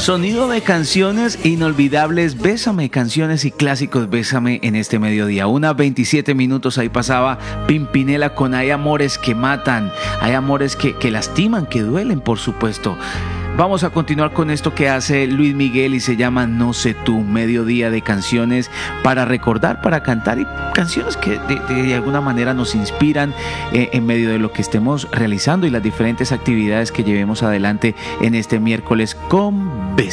Sonido de canciones inolvidables, Bésame, canciones y clásicos Bésame en este mediodía. 1:27 ahí pasaba Pimpinela con Hay amores que matan, hay amores que lastiman, que duelen, por supuesto. Vamos a continuar con esto que hace Luis Miguel y se llama No sé tú, mediodía de canciones para recordar, para cantar y canciones que de alguna manera nos inspiran en medio de lo que estemos realizando y las diferentes actividades que llevemos adelante en este miércoles con Bésame.